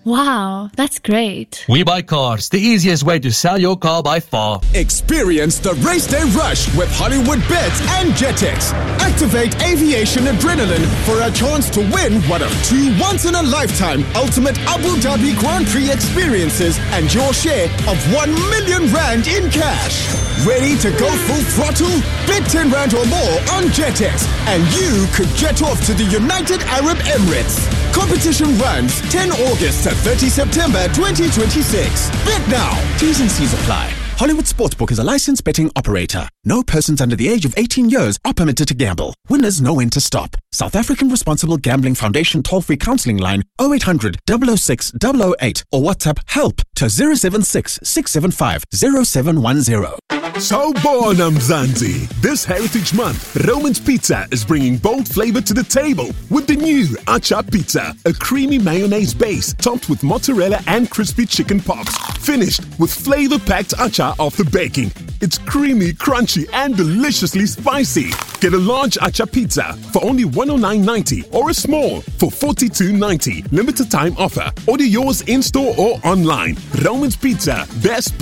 Wow, that's great. We Buy Cars, the easiest way to sell your car by far. Experience the race day rush with Hollywood Bets and Jetix. Activate aviation adrenaline for a chance to win one of 2 once-in-a-lifetime ultimate Abu Dhabi Grand Prix experiences and your share of 1 million rand in cash. Ready to go full throttle? Bet 10 rand or more on Jetix and you could jet off to the United Arab Emirates. Competition runs 10 August to 30 September 2026. Bet now. T's and C's apply. Hollywood Sportsbook is a licensed betting operator. No persons under the age of 18 years are permitted to gamble. Winners know when to stop. South African Responsible Gambling Foundation toll-free counselling line 0800 006 008 or WhatsApp help to 076 675 0710. Sawubona Mzansi. This Heritage Month, Roman's Pizza is bringing bold flavor to the table with the new Acha Pizza, a creamy mayonnaise base topped with mozzarella and crispy chicken pops, finished with flavor-packed acha after baking. It's creamy, crunchy, and deliciously spicy. Get a large Acha Pizza for only $109.90 or a small for $42.90. Limited time offer. Order yours in-store or online. Roman's Pizza, best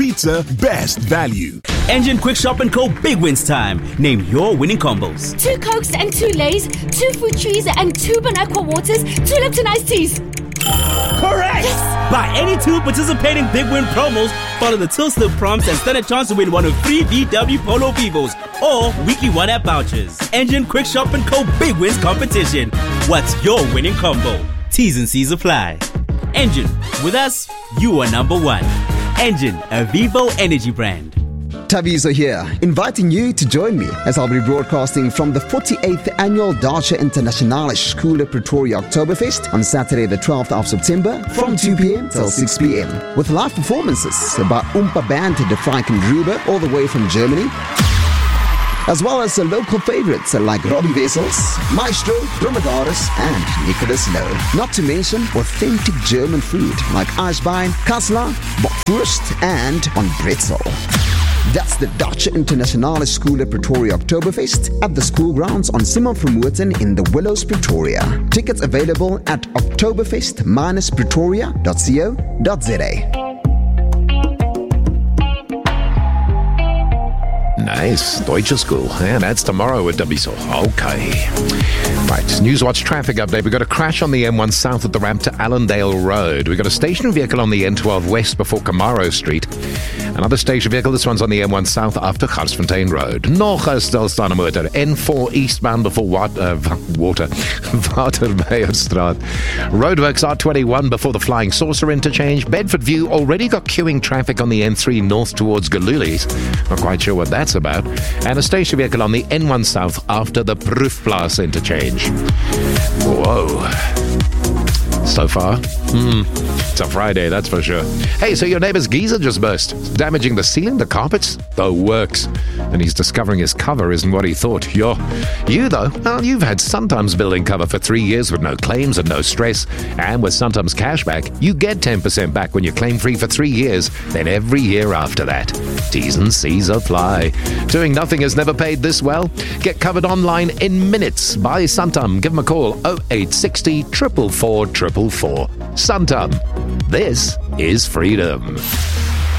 value. Engine Quick Shop & Co. Big Wins time. Name your winning combos. 2 Cokes and 2 Lays, 2 fruit trees and 2 Bonaqua waters, 2 Lipton iced teas. Correct! Yes. Buy any 2 participating Big Win promos, follow the Till Slip prompts and stand a chance to win one of 3 VW Polo Vivos or weekly 1-app vouchers. Engine Quick Shop & Co. Big Wins competition. What's your winning combo? T's and C's apply. Engine, with us, you are number 1. Engine, a Vivo energy brand. Tavizo here, inviting you to join me as I'll be broadcasting from the 48th Annual Dacha Internationale Schule Pretoria Oktoberfest on Saturday the 12th of September from 2 p.m. till 6 p.m. with live performances by Oompa Band De Frankenruber all the way from Germany, as well as local favorites like Robbie Wessels, Maestro, Dromedaris, and Nicholas Lowe. Not to mention authentic German food like Eisbein, Kassler, Bockwurst, and Von Bretzel. That's the Dacha Internationale Schule Pretoria Oktoberfest at the school grounds on Simon Vermoeten in the Willows, Pretoria. Tickets available at oktoberfest-pretoria.co.za. Nice. Deutsche School. Yeah, that's tomorrow at Dabiso. Okay. Right. Newswatch traffic update. We've got a crash on the M1 south at the ramp to Allendale Road. We've got a station vehicle on the N12 west before Camaro Street. Another station vehicle. This one's on the M1 south after Garsfontein Road. Nog 'n stilstaande motor. N4 eastbound before Watermeierstraat. Roadworks R21 before the Flying Saucer interchange. Bedford View already got queuing traffic on the N3 north towards Galulis. Not quite sure what that's about. And a station vehicle on the N1 south after the Proefplaas interchange. Whoa. So far, it's a Friday, that's for sure. Hey, so your neighbor's geyser just burst, damaging the ceiling, the carpets, the works. And he's discovering his cover isn't what he thought. You though, well, you've had Suntimes building cover for 3 years with no claims and no stress. And with Suntimes cashback, you get 10% back when you claim free for 3 years, then every year after that. T's and C's apply. Doing nothing has never paid this well. Get covered online in minutes. Buy Suntum. Give them a call 0860 444 444. Suntum. This is freedom.